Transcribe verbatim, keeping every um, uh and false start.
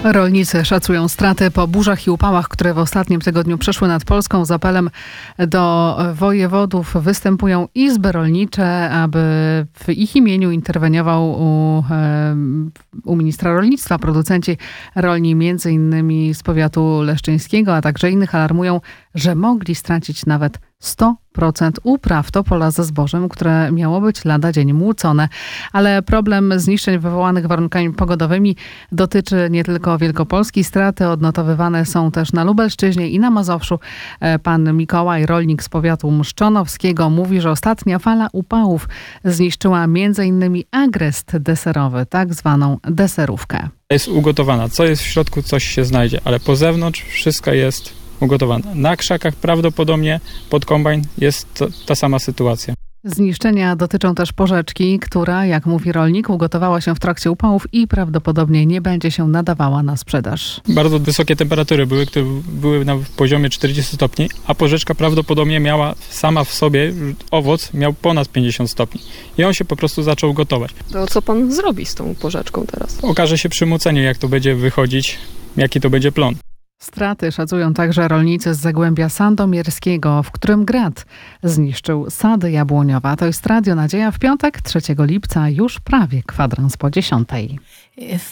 Rolnicy szacują straty po burzach i upałach, które w ostatnim tygodniu przeszły nad Polską. Z apelem do wojewodów występują izby rolnicze, aby w ich imieniu interweniował u, u ministra rolnictwa. Producenci rolni między innymi z powiatu leszczyńskiego, a także innych alarmują, że mogli stracić nawet sto procent upraw. To pola ze zbożem, które miało być lada dzień młócone. Ale problem zniszczeń wywołanych warunkami pogodowymi dotyczy nie tylko Wielkopolski. Straty odnotowywane są też na Lubelszczyźnie i na Mazowszu. Pan Mikołaj, rolnik z powiatu mszczonowskiego, mówi, że ostatnia fala upałów zniszczyła między innymi agrest deserowy, tak zwaną deserówkę. Jest ugotowana. Co jest w środku, coś się znajdzie, ale po zewnątrz wszystko jest ugotowane. Na krzakach prawdopodobnie pod kombajn jest to, ta sama sytuacja. Zniszczenia dotyczą też porzeczki, która, jak mówi rolnik, ugotowała się w trakcie upałów i prawdopodobnie nie będzie się nadawała na sprzedaż. Bardzo wysokie temperatury były, które były na poziomie czterdziestu stopni, a porzeczka prawdopodobnie miała sama w sobie, owoc miał ponad pięćdziesiąt stopni. I on się po prostu zaczął gotować. To co pan zrobi z tą porzeczką teraz? Okaże się przy muceniu, jak to będzie wychodzić, jaki to będzie plon. Straty szacują także rolnicy z Zagłębia Sandomierskiego, w którym grad zniszczył sady jabłoniowe. To jest Radio Nadzieja w piątek, trzeciego lipca, już prawie kwadrans po dziesiątej.